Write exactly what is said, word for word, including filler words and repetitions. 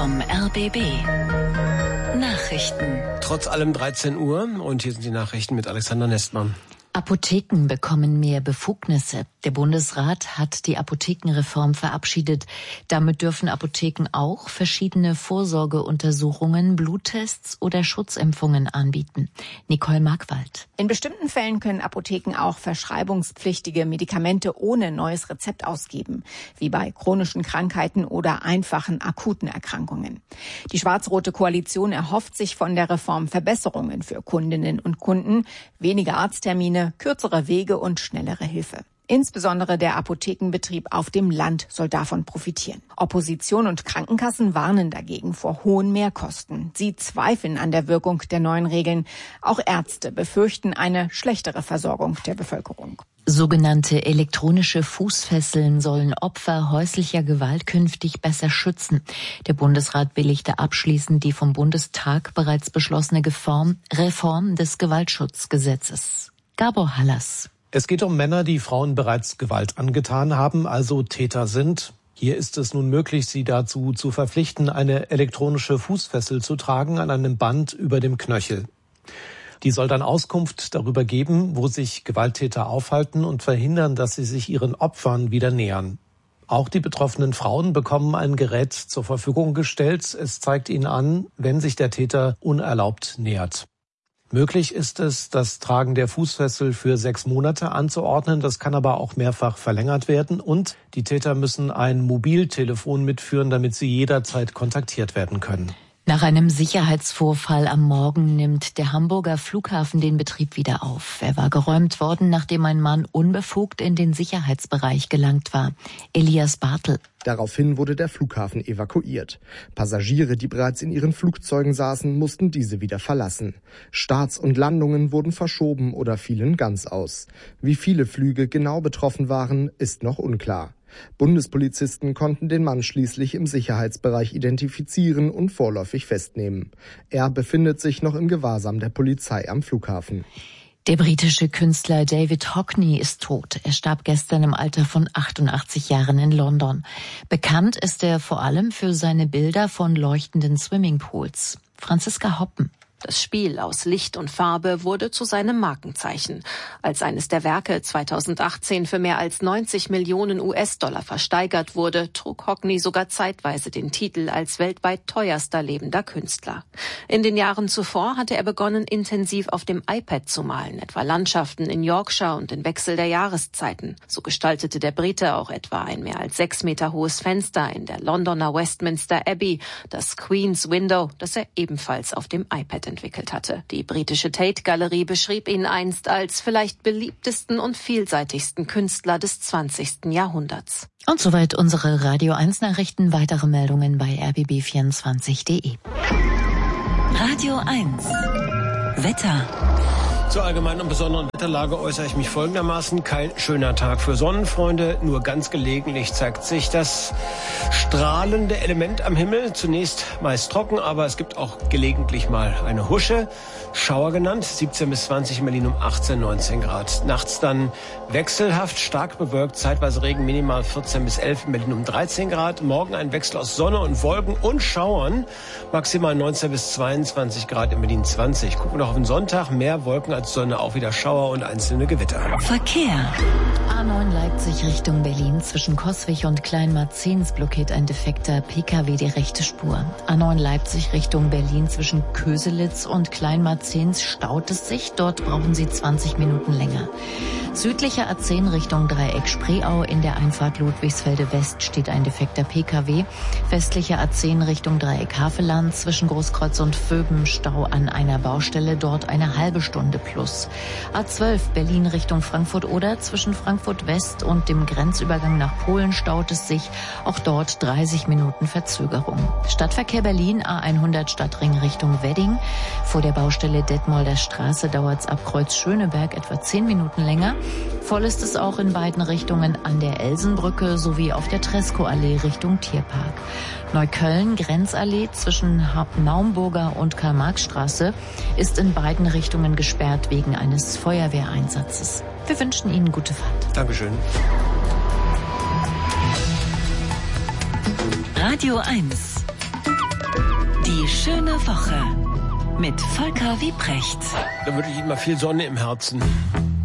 vom R B B. Nachrichten. Trotz allem dreizehn Uhr und hier sind die Nachrichten mit Alexander Nestmann. Apotheken bekommen mehr Befugnisse. Der Bundesrat hat die Apothekenreform verabschiedet. Damit dürfen Apotheken auch verschiedene Vorsorgeuntersuchungen, Bluttests oder Schutzimpfungen anbieten. Nicole Markwald. In bestimmten Fällen können Apotheken auch verschreibungspflichtige Medikamente ohne neues Rezept ausgeben, wie bei chronischen Krankheiten oder einfachen akuten Erkrankungen. Die schwarz-rote Koalition erhofft sich von der Reform Verbesserungen für Kundinnen und Kunden, weniger Arzttermine, kürzere Wege und schnellere Hilfe. Insbesondere der Apothekenbetrieb auf dem Land soll davon profitieren. Opposition und Krankenkassen warnen dagegen vor hohen Mehrkosten. Sie zweifeln an der Wirkung der neuen Regeln. Auch Ärzte befürchten eine schlechtere Versorgung der Bevölkerung. Sogenannte elektronische Fußfesseln sollen Opfer häuslicher Gewalt künftig besser schützen. Der Bundesrat billigte abschließend die vom Bundestag bereits beschlossene Reform des Gewaltschutzgesetzes. Gabor Hallas. Es geht um Männer, die Frauen bereits Gewalt angetan haben, also Täter sind. Hier ist es nun möglich, sie dazu zu verpflichten, eine elektronische Fußfessel zu tragen an einem Band über dem Knöchel. Die soll dann Auskunft darüber geben, wo sich Gewalttäter aufhalten und verhindern, dass sie sich ihren Opfern wieder nähern. Auch die betroffenen Frauen bekommen ein Gerät zur Verfügung gestellt. Es zeigt ihnen an, wenn sich der Täter unerlaubt nähert. Möglich ist es, das Tragen der Fußfessel für sechs Monate anzuordnen. Das kann aber auch mehrfach verlängert werden. Und die Täter müssen ein Mobiltelefon mitführen, damit sie jederzeit kontaktiert werden können. Nach einem Sicherheitsvorfall am Morgen nimmt der Hamburger Flughafen den Betrieb wieder auf. Er war geräumt worden, nachdem ein Mann unbefugt in den Sicherheitsbereich gelangt war. Elias Bartel. Daraufhin wurde der Flughafen evakuiert. Passagiere, die bereits in ihren Flugzeugen saßen, mussten diese wieder verlassen. Starts und Landungen wurden verschoben oder fielen ganz aus. Wie viele Flüge genau betroffen waren, ist noch unklar. Bundespolizisten konnten den Mann schließlich im Sicherheitsbereich identifizieren und vorläufig festnehmen. Er befindet sich noch im Gewahrsam der Polizei am Flughafen. Der britische Künstler David Hockney ist tot. Er starb gestern im Alter von achtundachtzig Jahren in London. Bekannt ist er vor allem für seine Bilder von leuchtenden Swimmingpools. Franziska Hoppen. Das Spiel aus Licht und Farbe wurde zu seinem Markenzeichen. Als eines der Werke zweitausendachtzehn für mehr als neunzig Millionen U S-Dollar versteigert wurde, trug Hockney sogar zeitweise den Titel als weltweit teuerster lebender Künstler. In den Jahren zuvor hatte er begonnen, intensiv auf dem iPad zu malen, etwa Landschaften in Yorkshire und den Wechsel der Jahreszeiten. So gestaltete der Brite auch etwa ein mehr als sechs Meter hohes Fenster in der Londoner Westminster Abbey, das Queen's Window, das er ebenfalls auf dem iPad entwickelt hatte. Die britische Tate-Galerie beschrieb ihn einst als vielleicht beliebtesten und vielseitigsten Künstler des zwanzigsten Jahrhunderts. Und soweit unsere Radio eins Nachrichten. Weitere Meldungen bei r b b vierundzwanzig punkt de. Radio eins. Wetter. Zur allgemeinen und besonderen Wetterlage äußere ich mich folgendermaßen. Kein schöner Tag für Sonnenfreunde. Nur ganz gelegentlich zeigt sich das strahlende Element am Himmel. Zunächst meist trocken, aber es gibt auch gelegentlich mal eine Husche. Schauer genannt. siebzehn bis zwanzig in Berlin um achtzehn, neunzehn Grad. Nachts dann wechselhaft, stark bewölkt. Zeitweise Regen, minimal vierzehn bis elf in Berlin um dreizehn Grad. Morgen ein Wechsel aus Sonne und Wolken und Schauern. Maximal neunzehn bis zweiundzwanzig Grad in Berlin zwanzig. Gucken wir noch auf den Sonntag. Mehr Wolken als Sonne, auch wieder Schauer und einzelne Gewitter. Verkehr. A neun Leipzig Richtung Berlin. Zwischen Coswig und Kleinmarzens blockiert ein defekter P K W die rechte Spur. A neun Leipzig Richtung Berlin. Zwischen Köselitz und Kleinmarzens staut es sich. Dort brauchen Sie zwanzig Minuten länger. Südlicher A zehn Richtung Dreieck Spreeau. In der Einfahrt Ludwigsfelde West steht ein defekter P K W. Westlicher A zehn Richtung Dreieck Havelland. Zwischen Großkreuz und Vöben Stau an einer Baustelle. Dort eine halbe Stunde plus. A zwölf Berlin Richtung Frankfurt-Oder. Zwischen Frankfurt West und dem Grenzübergang nach Polen staut es sich. Auch dort dreißig Minuten Verzögerung. Stadtverkehr Berlin A hundert Stadtring Richtung Wedding. Vor der Baustelle Detmolder Straße dauert es ab Kreuz Schöneberg etwa zehn Minuten länger. Voll ist es auch in beiden Richtungen an der Elsenbrücke sowie auf der Tresco-Allee Richtung Tierpark. Neukölln Grenzallee zwischen Naumburger und Karl-Marx-Straße ist in beiden Richtungen gesperrt wegen eines Feuerwehreinsatzes. Wir wünschen Ihnen gute Fahrt. Dankeschön. Radio eins. Die schöne Woche mit Volker Wiebrecht. Da würde ich Ihnen mal viel Sonne im Herzen.